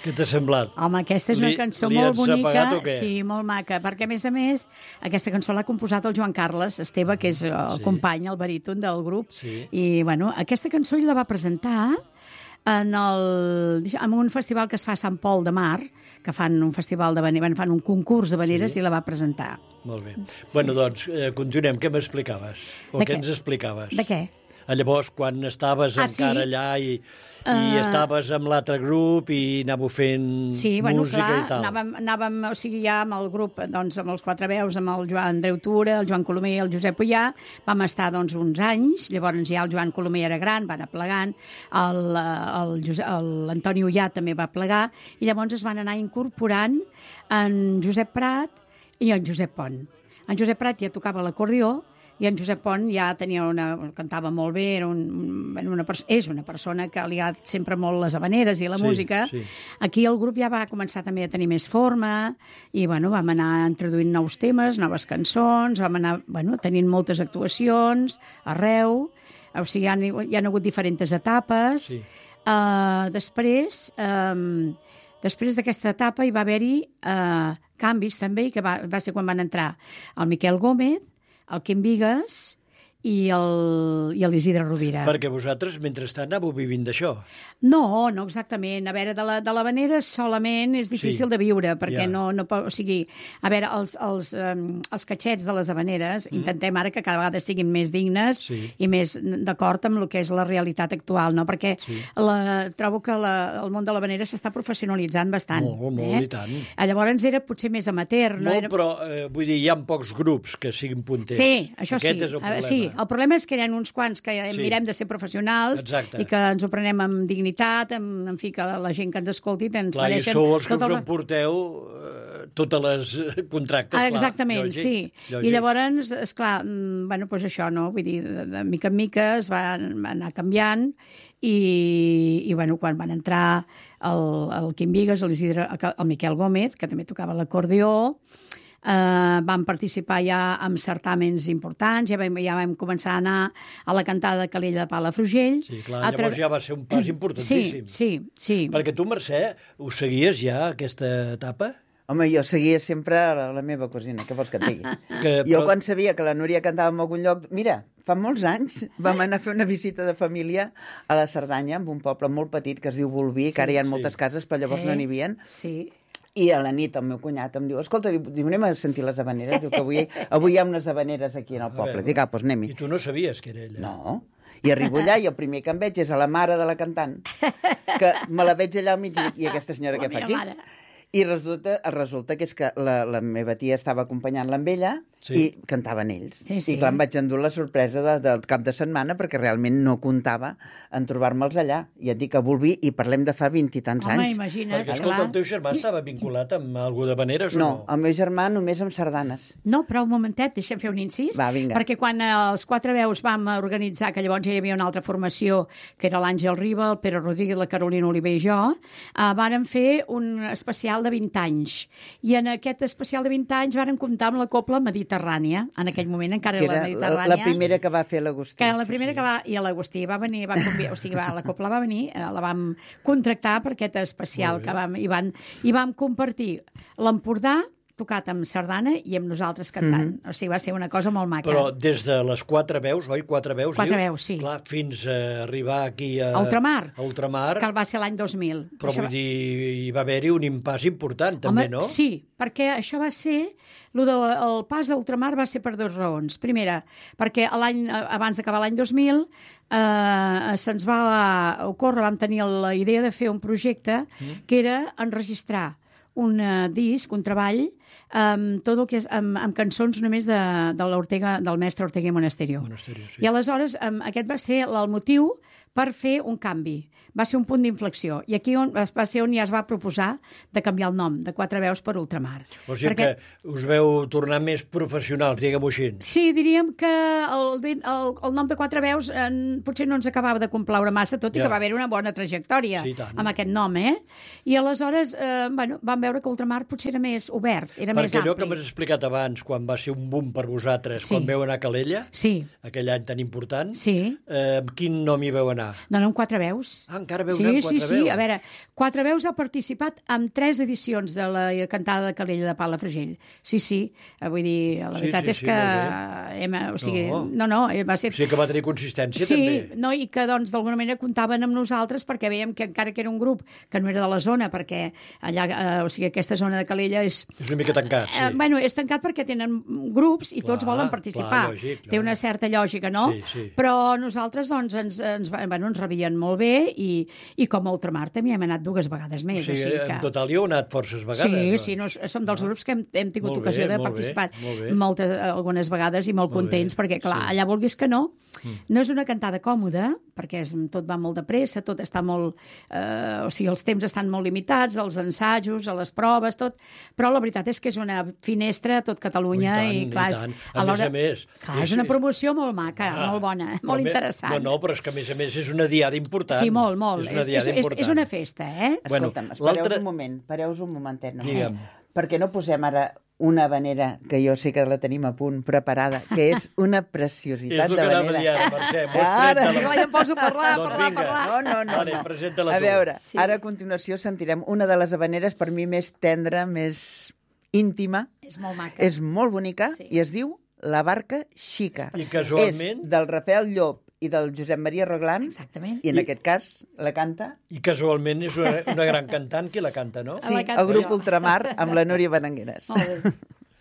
Què t'ha semblat? Home, aquesta és una cançó li molt has bonica. apagat o què? Sí, molt maca, perquè a més, aquesta cançó l'ha composat el Joan Carles Esteve, que és el company, el baríton del grup. Sí. I, bueno, aquesta cançó ell la va presentar en un festival que es fa a Sant Pol de Mar, que fan un festival de veneres, fan un concurs de veneres i la va presentar. Molt bé. Bueno, doncs, continuem. Què m'explicaves? O què ens explicaves? De què? Llavors, quan estaves encara allà i estaves amb l'altre grup i anàveu fent música i tal. Anàvem, o sigui, ja amb el grup, doncs, amb els quatre veus, amb el Joan Andreu Tura, el Joan Colomer i el Josep Ullà, vam estar, doncs, uns anys, llavors ja el Joan Colomer era gran, va anar plegant, l'Antoni Ullà també va plegar, i llavors es van anar incorporant en Josep Prat i en Josep Pont. En Josep Prat ja tocava l'acordió, i en Josep Pont ja cantava molt bé, és una persona que li ha sempre molt les habaneres i la música. Sí. Aquí el grup ja va començar també a tenir més forma i bueno, vam anar introduint nous temes, noves cançons, vam anar tenint moltes actuacions arreu, o sigui, hi ha hagut diferents etapes. Sí. Després d'aquesta etapa hi va haver-hi canvis també, que va ser quan van entrar el Miquel Gómez, el Quim Vigues i l'Isidre Rovira. Perquè vosaltres, mentrestant, anàveu vivint d'això. No exactament. A veure, de l'habanera solament és difícil de viure, perquè o sigui, a veure, els catxets de les habaneres intentem ara que cada vegada siguin més dignes i més d'acord amb el que és la realitat actual, no? Perquè trobo que el món de l'habanera s'està professionalitzant bastant. Molt, i tant. Llavors era potser més amateur. Molt, però vull dir, hi ha pocs grups que siguin punters. Sí, això sí. Aquest és el problema. Sí, el problema és que hi ha uns quants que mirem de ser professionals i que ens ho prenem amb dignitat, en fi, que la gent que ens escolti ens mereixen... I sou els que us emporteu totes les contractes, clar. Exactament, sí. I llavors, esclar, doncs això, no? Vull dir, de mica en mica es va anar canviant i quan van entrar el Quim Vigues, el Miquel Gómez, que també tocava l'acordió, vam participar ja en certàmens importants, ja vam començar a anar a la cantada de Calella de Palafrugell. Sí, clar, llavors ja va ser un pas importantíssim. Sí. Perquè tu, Mercè, ho seguies ja, aquesta etapa? Home, jo seguia sempre la meva cosina, què vols que et digui? Jo quan sabia que la Núria cantava en algun lloc... Mira, fa molts anys vam anar a fer una visita de família a la Cerdanya, en un poble molt petit que es diu Bolví, que ara hi ha moltes cases, però llavors no n'hi havia. Sí. I a la nit el meu cunyat em diu, escolta, anem a sentir les habaneres, diu que avui hi ha unes habaneres aquí en el poble. Dic, doncs anem-hi. I tu no sabies que era ella? No. I arribo allà i el primer que em veig és a la mare de la cantant, que me la veig allà al mig i aquesta senyora què fa aquí? I resulta que és que la meva tia estava acompanyant-la amb ella i cantaven ells. I clar, em vaig endur la sorpresa del cap de setmana perquè realment no comptava en trobar-me'ls allà. I et dic que Bolví i parlem de fa 20 i tants anys. Home, imagina't, perquè, escolta, el teu germà estava vinculat amb algú de veneres o no? No, el meu germà només amb sardanes. No, però un momentet, deixa'm fer un incís. Va, vinga. Perquè quan els quatre veus vam organitzar, que llavors ja hi havia una altra formació, que era l'Àngel Riba, el Pere Rodríguez, la Carolina Oliver i jo, vàrem fer un especial de 20 anys. I en aquest especial de 20 anys vàrem comptar amb la Copla Mediterrània. En aquell moment encara era la Mediterrània. La primera que va fer l'Agustí. La primera que va... I l'Agustí va venir, la Copla va venir, la vam contractar per aquest especial que i vam compartir l'Empordà tocat amb sardana i amb nosaltres cantant. O sigui, va ser una cosa molt maca. Però des de les quatre veus, oi? Quatre veus, veus, sí. Clar, fins a arribar aquí a... Ultramar. Ultramar. Que va ser l'any 2000. Però vull dir, hi va haver-hi un impàs important, també, no? Sí, perquè això va ser... El pas a Ultramar va ser per dues raons. Primera, perquè abans d'acabar l'any 2000 se'ns va ocórrer, vam tenir la idea de fer un projecte que era enregistrar un disc, un treball, tot el que és amb cançons només del mestre Ortega i Monasterio. I aleshores aquest va ser el motiu per fer un canvi. Va ser un punt d'inflexió. I aquí va ser on ja es va proposar de canviar el nom, de Quatre Veus per Ultramar. O sigui que us veu tornar més professionals, diguem-ho així. Sí, diríem que el nom de Quatre Veus potser no ens acabava de complaure massa, tot i que va haver una bona trajectòria amb aquest nom, I aleshores vam veure que Ultramar potser era més obert. era més ampli. Perquè allò que m'has explicat abans, quan va ser un boom per vosaltres, quan veu anar a Calella, aquell any tan important, amb quin nom hi veu anar? No, amb 4 veus. Encara veu anar amb 4 veus? Sí, a veure, 4 veus ha participat en 3 edicions de la cantada de Calella de Palafrugell. Sí, vull dir, la veritat és que... O sigui, va ser... O sigui que va tenir consistència, també. Sí, i que, doncs, d'alguna manera comptaven amb nosaltres perquè veiem que encara que era un grup que no era de la zona, perquè allà, o sigui, aquesta zona de Calella és... És una mica tancat, sí. Bueno, és tancat perquè tenen grups i tots volen participar. Té una certa lògica, no? Sí. Però nosaltres, doncs, ens rebien molt bé i com a Ultramar també hem anat 2 vegades més. O sigui, en total hi heu anat forces vegades. Sí, som dels grups que hem tingut ocasió de participar algunes vegades i molt contents, perquè, clar, allà vulguis que no és una cantada còmoda, perquè tot va molt de pressa, tot està molt... o sigui, els temps estan molt limitats, els ensajos, a les proves, tot, però la veritat és que és una finestra a tot Catalunya i, clar, a més, és una promoció molt maca, molt bona, molt interessant. No, però és que a més és una diada important. Sí, molt. És una festa, Escolta'm, pareu-vos un momentet. Digue'm. Perquè no posem ara una habanera, que jo sé que la tenim a punt, preparada, que és una preciositat de habanera. És el que anava a dir ara, Mercè. Ja em poso a parlar. No. Vale, presenta-la tu. A veure, ara a continuació sentirem una de les habaneres per mi més tendra, més íntima. És molt maca. És molt bonica i es diu La barca xica. I casualment... És del Rafael Llop i del Josep Maria Roglan. Exactament. I en aquest cas la canta... I casualment és una gran cantant qui la canta, no? Sí, el grup Ultramar amb la Núria Berengueres. Molt bé.